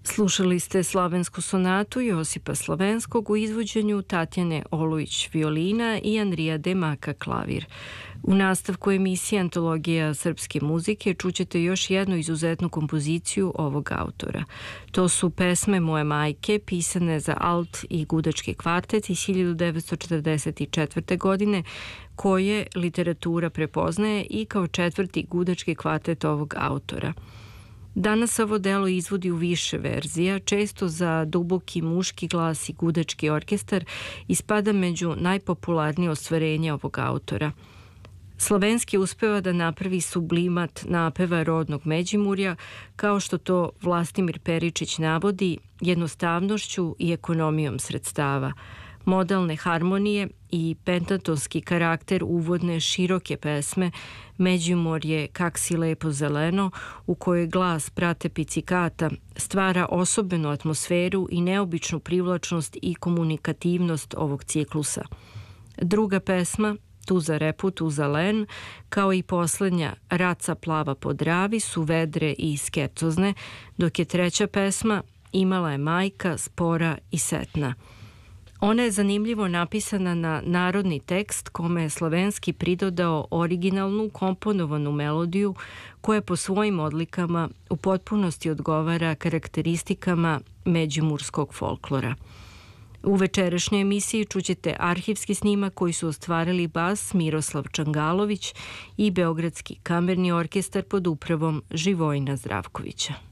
Slušali ste Slavensku sonatu Josipa Slavenskog u izvođenju Tatjane Olujić violina i Andrija Demaka klavir. U nastavku emisije Antologija srpske muzike čućete još jednu izuzetnu kompoziciju ovog autora. To su pesme Moje majke, pisane za alt i gudački kvartet iz 1944. godine, koje literatura prepoznaje i kao četvrti gudački kvartet ovog autora. Danas ovo delo izvodi u više verzija, često za duboki muški glas i gudački orkestar i spada među najpopularnije ostvarenja ovog autora. Slavenski uspeva da napravi sublimat napeva rodnog Međimurja, kao što to Vlastimir Peričić navodi, jednostavnošću i ekonomijom sredstava. Modalne harmonije i pentatonski karakter uvodne široke pesme Međimurje kak si lepo zeleno, u kojoj glas prate picikata, stvara osobenu atmosferu i neobičnu privlačnost i komunikativnost ovog ciklusa. Druga pesma, Tu za repu, tu za len, kao i poslednja Raca plava po Dravi su vedre i skercozne, dok je treća pesma Imala je majka, spora i setna. Ona je zanimljivo napisana na narodni tekst kome je Slavenski pridodao originalnu komponovanu melodiju koja po svojim odlikama u potpunosti odgovara karakteristikama međimurskog folklora. U večerašnjoj emisiji čućete arhivski snimak koji su ostvarili bas Miroslav Čangalović i Beogradski kamerni orkestar pod upravom Živojina Zdravkovića.